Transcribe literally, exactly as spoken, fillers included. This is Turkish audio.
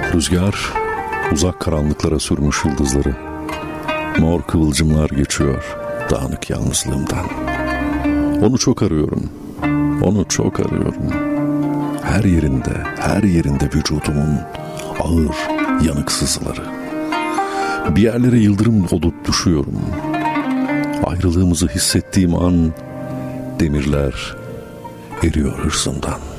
Rüzgar uzak karanlıklara sürmüş yıldızları. Mor kıvılcımlar geçiyor dağınık yalnızlığımdan. Onu çok arıyorum, onu çok arıyorum. Her yerinde, her yerinde vücudumun ağır yanık sızıları. Bir yerlere yıldırım olup düşüyorum. Ayrılığımızı hissettiğim an demirler eriyor hırsımdan.